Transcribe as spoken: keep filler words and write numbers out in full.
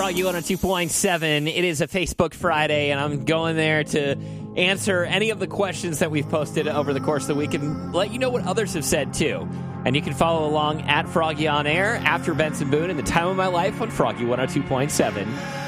Froggy one oh two point seven. It is a Facebook Friday, and I'm going there to answer any of the questions that we've posted over the course of the week and let you know what others have said, too. And you can follow along at Froggy on Air after Benson Boone in the time of my life on Froggy one oh two point seven.